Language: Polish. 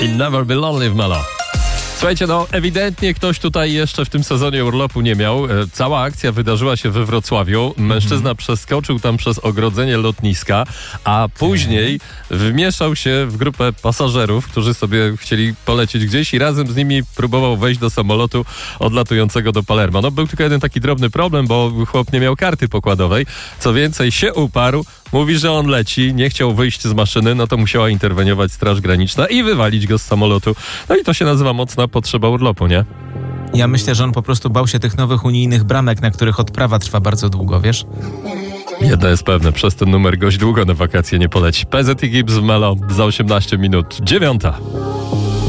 i Never Be Lonely w Melo. Słuchajcie, ewidentnie ktoś tutaj jeszcze w tym sezonie urlopu nie miał. Cała akcja wydarzyła się we Wrocławiu. Mężczyzna przeskoczył tam przez ogrodzenie lotniska, a później wmieszał się w grupę pasażerów, którzy sobie chcieli polecieć gdzieś i razem z nimi próbował wejść do samolotu odlatującego do Palermo. Był tylko jeden taki drobny problem, bo chłop nie miał karty pokładowej. Co więcej, się uparł. Mówi, że on leci, nie chciał wyjść z maszyny, to musiała interweniować Straż Graniczna i wywalić go z samolotu. I to się nazywa mocna potrzeba urlopu, nie? Ja myślę, że on po prostu bał się tych nowych unijnych bramek, na których odprawa trwa bardzo długo, wiesz? Jedno jest pewne, przez ten numer gość długo na wakacje nie poleci. PZ i Gibbs w Melo za 18 minut. 9.